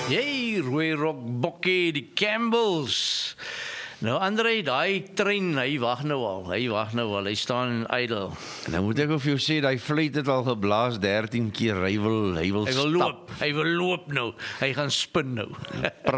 Jy, rooi rok bokkie, die Campbells. Nou André, daai trein, hy wag nou al, hy staan idle. En dan moet ek of jou sê, die fluit het al geblaas 13 keer, hy wil Hy wil stap. loop nou, hy gaan spin nou.